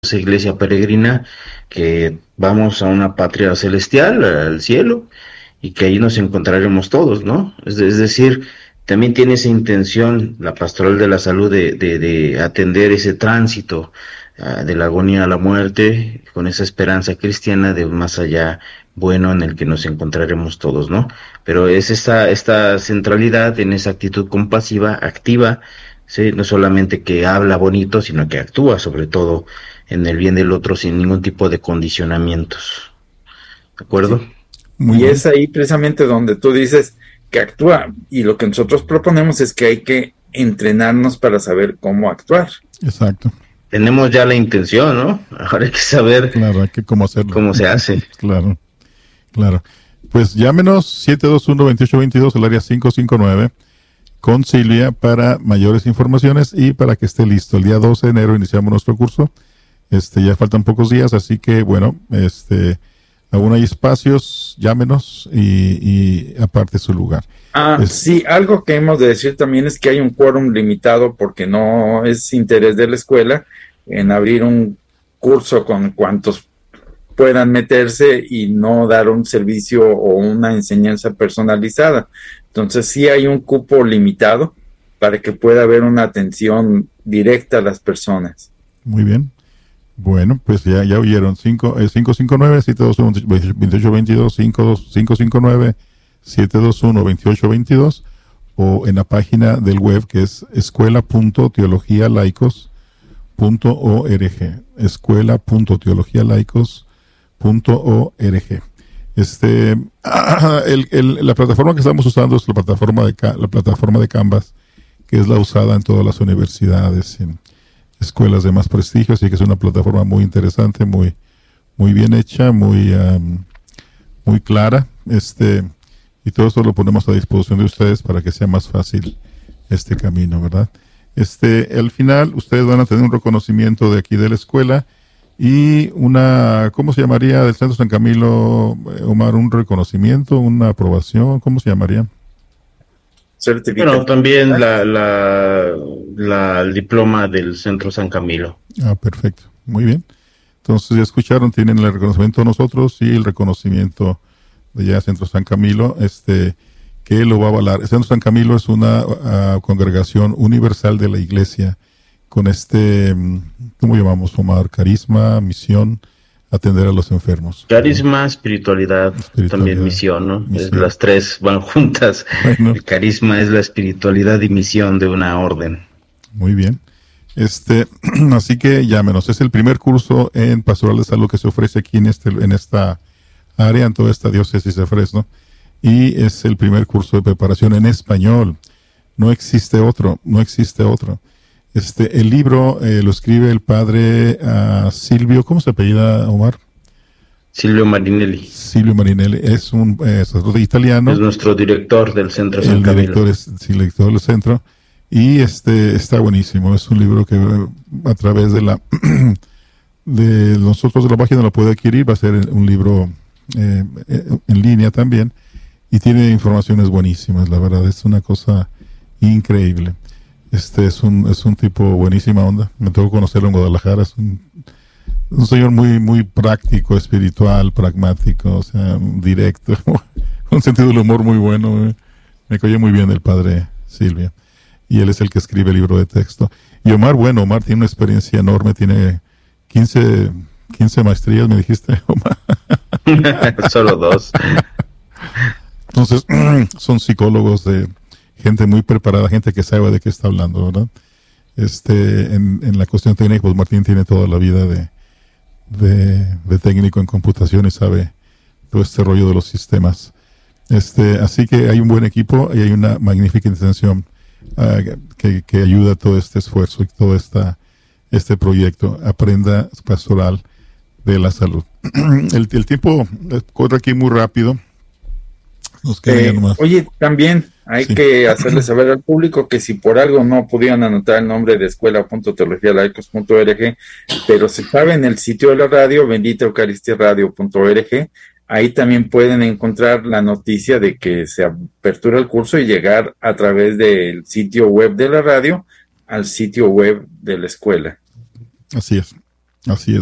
esa iglesia peregrina, que vamos a una patria celestial, al cielo, y que ahí nos encontraremos todos, ¿no? Es decir, también tiene esa intención la pastoral de la salud de atender ese tránsito de la agonía a la muerte, con esa esperanza cristiana de un más allá bueno en el que nos encontraremos todos, ¿no? Pero es esta centralidad en esa actitud compasiva, activa, ¿sí? No solamente que habla bonito, sino que actúa sobre todo en el bien del otro sin ningún tipo de condicionamientos. ¿De acuerdo? Sí. Muy Y bien. es ahí precisamente donde tú dices que actúa. Y lo que nosotros proponemos es que hay que entrenarnos para saber cómo actuar. Exacto. Tenemos ya la intención, ¿no? Ahora hay que saber Claro, hay que cómo hacerlo. cómo se hace. Claro, claro. Pues llámenos 721-2822, el área 559, con Silvia para mayores informaciones y para que esté listo. El día 12 de enero iniciamos nuestro curso. Ya faltan pocos días, así que bueno, aún hay espacios, llámenos y aparte su lugar. Sí, algo que hemos de decir también es que hay un quórum limitado porque no es interés de la escuela en abrir un curso con cuantos puedan meterse y no dar un servicio o una enseñanza personalizada. Entonces sí hay un cupo limitado para que pueda haber una atención directa a las personas. Muy bien. Bueno, pues ya oyeron. 559-721-2822, 559-721-2822, o en la página del web que es escuela.teologialaicos.org. Escuela.teologialaicos.org. La plataforma que estamos usando es la plataforma de Canvas, que es la usada en todas las universidades, en escuelas de más prestigio, así que es una plataforma muy interesante, muy bien hecha, muy clara, y todo esto lo ponemos a disposición de ustedes para que sea más fácil este camino, ¿verdad? Al final ustedes van a tener un reconocimiento de aquí de la escuela y ¿cómo se llamaría del Centro San Camilo, Omar? ¿Un reconocimiento, una aprobación? ¿Cómo se llamaría? Bueno, también el diploma del Centro San Camilo. Perfecto, muy bien. Entonces ya escucharon, tienen el reconocimiento de nosotros y el reconocimiento de ya Centro San Camilo, que lo va a avalar. El Centro San Camilo es una congregación universal de la Iglesia con ¿cómo llamamos, Omar? Carisma, misión, atender a los enfermos. Carisma, espiritualidad, también misión, ¿no? Misión. Las tres van juntas. Bueno. El carisma es la espiritualidad y misión de una orden. Muy bien. Así que llámenos. Es el primer curso en Pastoral de Salud que se ofrece aquí en esta área, en toda esta diócesis de Fresno. Y es el primer curso de preparación en español. No existe otro. El libro lo escribe el padre Silvio, ¿cómo se apellida, Omar? Silvio Marinelli. Silvio Marinelli es un sacerdote italiano. Es nuestro director del Centro San Camilo. El director del centro. Y está buenísimo. Es un libro que a través de nosotros de la página lo puede adquirir. Va a ser un libro en línea también. Y tiene informaciones buenísimas, la verdad. Es una cosa increíble. Es un tipo buenísima onda. Me tocó conocerlo en Guadalajara. Es un señor muy, muy práctico, espiritual, pragmático, o sea, directo. Un sentido del humor muy bueno. Me cayó muy bien el padre Silvia. Y él es el que escribe el libro de texto. Y Omar tiene una experiencia enorme. Tiene 15 maestrías, me dijiste, Omar. Solo 2. Entonces, son psicólogos de gente muy preparada, gente que sabe de qué está hablando, ¿verdad? En la cuestión técnica, pues Martín tiene toda la vida de técnico en computación y sabe todo este rollo de los sistemas. Así que hay un buen equipo y hay una magnífica intención que ayuda a todo este esfuerzo y todo este proyecto. Aprenda Pastoral de la Salud. El tiempo corre aquí muy rápido. Oye, también hay que hacerle saber al público que si por algo no pudieron anotar el nombre de escuela.teologialaicos.org, pero se sabe en el sitio de la radio, benditaeucaristiaradio.org, ahí también pueden encontrar la noticia de que se apertura el curso y llegar a través del sitio web de la radio al sitio web de la escuela. Así es. Así es.